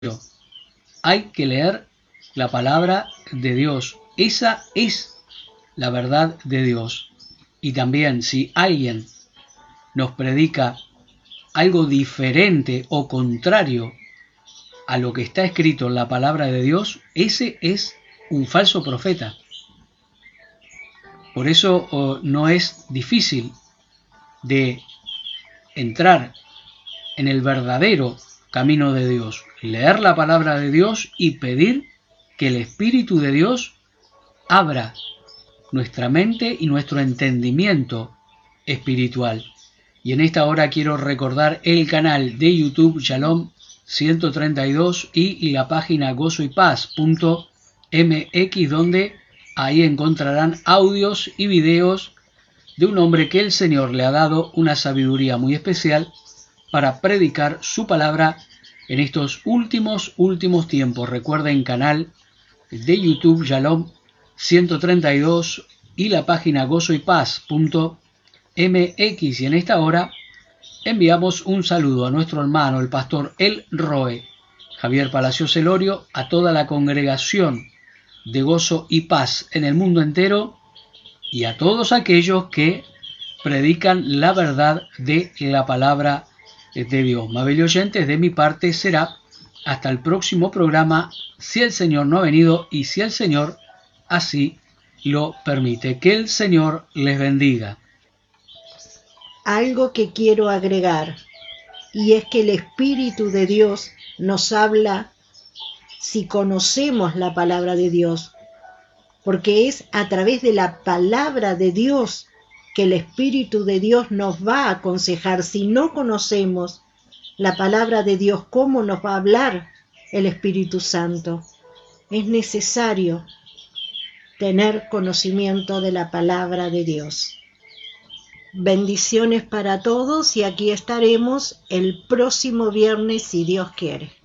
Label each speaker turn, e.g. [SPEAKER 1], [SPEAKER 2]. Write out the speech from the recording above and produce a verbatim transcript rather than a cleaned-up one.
[SPEAKER 1] Hay que leer la palabra de Dios. Esa es la verdad de Dios. Y también si alguien nos predica algo diferente o contrario a lo que está escrito en la palabra de Dios, ese es un falso profeta. Por eso oh, no es difícil de entrar en el verdadero camino de Dios, leer la palabra de Dios y pedir que el Espíritu de Dios abra nuestra mente y nuestro entendimiento espiritual. Y en esta hora quiero recordar el canal de YouTube Shalom ciento treinta y dos y la página gozo y paz punto m x, donde ahí encontrarán audios y videos de un hombre que el Señor le ha dado una sabiduría muy especial para predicar su palabra en estos últimos, últimos tiempos. Recuerden, canal de YouTube Shalom ciento treinta y dos y la página gozo y paz punto m x. Y en esta hora enviamos un saludo a nuestro hermano, el pastor El Roe, Javier Palacios Celorio, a toda la congregación de Gozo y Paz en el mundo entero y a todos aquellos que predican la verdad de la palabra de Dios. Mabel oyentes, de mi parte será hasta el próximo programa, si el Señor no ha venido y si el Señor así lo permite. Que el Señor les bendiga.
[SPEAKER 2] Algo que quiero agregar, y es que el Espíritu de Dios nos habla si conocemos la palabra de Dios, porque es a través de la palabra de Dios que el Espíritu de Dios nos va a aconsejar. Si no conocemos la palabra de Dios, ¿cómo nos va a hablar el Espíritu Santo? Es necesario tener conocimiento de la palabra de Dios. Bendiciones para todos y aquí estaremos el próximo viernes si Dios quiere.